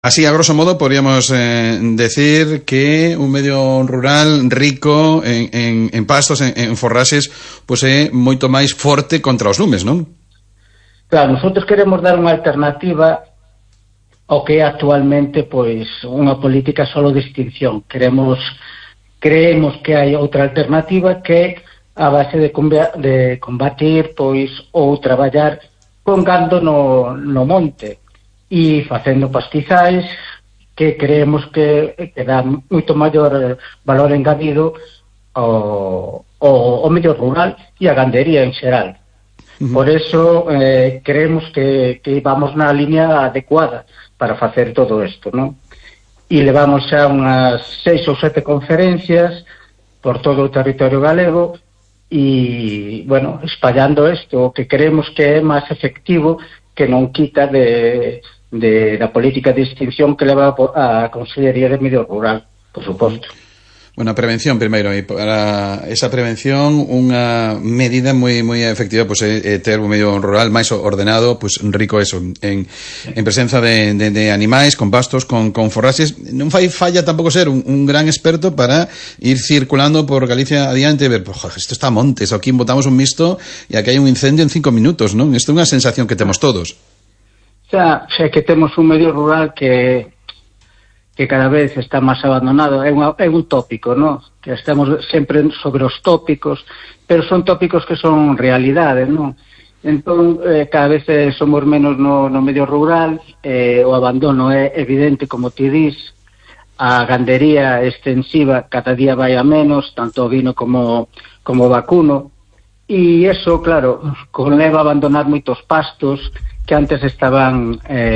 Así, a grosso modo, podríamos decir que un medio rural rico en pastos, en forraxes, pois é moito máis forte contra os lumes, non? Claro, nosotros queremos dar unha alternativa ao que é actualmente pois unha política solo de extinción. Creemos que hai outra alternativa que a base de combatir pois ou traballar con gando no monte e facendo pastizais que creemos que dá moito maior valor engadido ao medio rural e a gandería en xeral. Por eso creemos que vamos na línea adecuada para facer todo isto, non? E levamos xa unhas 6 ou 7 conferencias por todo o territorio galego e, bueno, espallando isto, que creemos que é máis efectivo, que non quita da política de extinción que leva a Consellería de Medio Rural, por suposto. Bueno, a prevención primeiro, e para esa prevención unha medida moi efectiva pois é ter un medio rural máis ordenado, pois rico eso, en presenza de animais, con pastos, con forraxes. Non fai falla tampouco ser un gran experto para ir circulando por Galicia adiante e ver, isto está a montes, aquí botamos un misto e aquí hai un incendio en 5 minutos, non? Isto é unha sensación que temos todos. Xa que temos un medio rural que cada vez está máis abandonado, é un tópico, non? Que estamos sempre sobre os tópicos, pero son tópicos que son realidade, non? Entón, cada vez somos menos no medio rural, o abandono é evidente, como ti dis, a gandería extensiva cada día vai a menos, tanto ovino como vacuno, e eso, claro, conleva a abandonar moitos pastos que antes estaban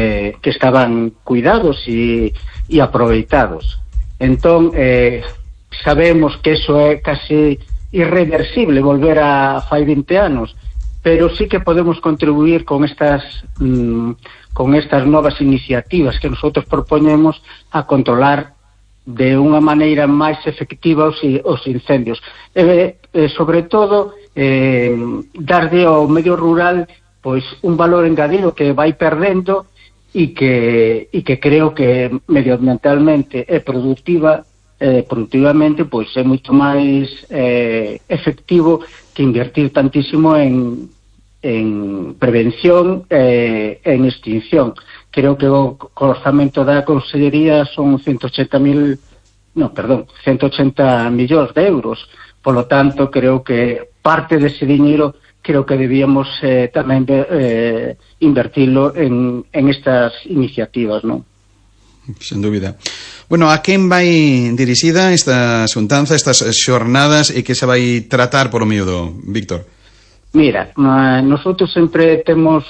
cuidados e aproveitados. Entón, sabemos que eso é casi irreversible, volver a fai 20 anos, pero sí que podemos contribuir con estas novas iniciativas que nosotros propoñemos a controlar de unha maneira máis efectiva os incendios. Sobre todo, darlle ao medio rural pois un valor engadido que vai perdendo e que creo que medioambientalmente e productivamente pois é moito máis efectivo que invertir tantísimo en prevención e en extinción. Creo que o orzamento da Consellería son 180 millóns de euros. Por lo tanto, creo que parte dese diñeiro creo que debíamos tamén invertilo en estas iniciativas, non? Sen dúbida. Bueno, a quen vai dirixida esta xuntanza, estas xornadas, e que se vai tratar por o miúdo, Víctor? Mira, nosotros sempre temos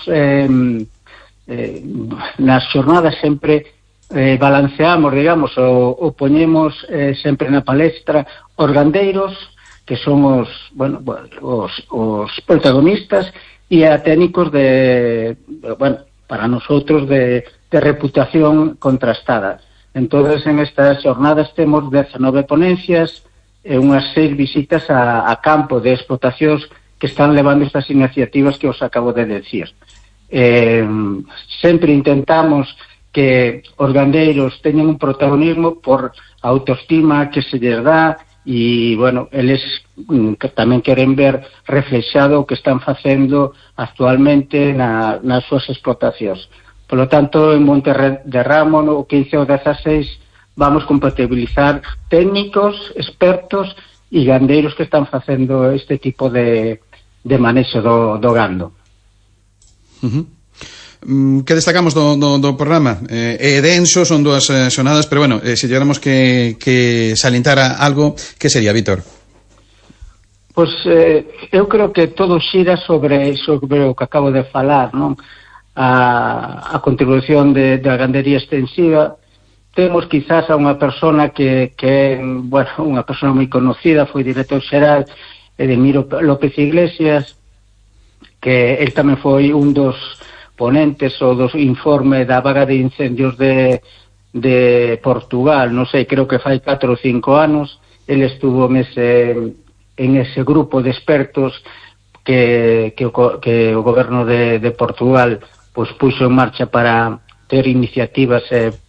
nas xornadas sempre balanceamos, digamos, o poñemos sempre na palestra os gandeiros, que son os protagonistas, e a técnicos para nosotros de reputación contrastada. Entonces, en estas jornadas temos 19 ponencias e unhas 6 visitas a campo de explotacións que están levando estas iniciativas que os acabo de decir. Sempre intentamos que os gandeiros teñan un protagonismo por a autoestima que se lles dá, e, bueno, eles tamén queren ver reflexado o que están facendo actualmente nas súas explotacións. Por lo tanto, en Monte de Ramo, o 15 ou 16, vamos compatibilizar técnicos, expertos e gandeiros que están facendo este tipo de manexo do gando. Que destacamos do programa? É denso, son 2 xornadas, pero bueno, se llegáramos que salientar algo, que sería, Víctor? Pois eu creo que todo xira sobre o que acabo de falar, non? A contribución da gandería extensiva. Temos quizás a unha persona que é, bueno, unha persona moi conocida, foi director xeral, Edemiro López Iglesias, que el tamén foi un dos ponentes o dos informe da vaga de incendios de Portugal, non sei, creo que fai 4 ou 5 anos. El estuvo en ese grupo de expertos que o goberno de Portugal pois puxo en marcha para ter iniciativas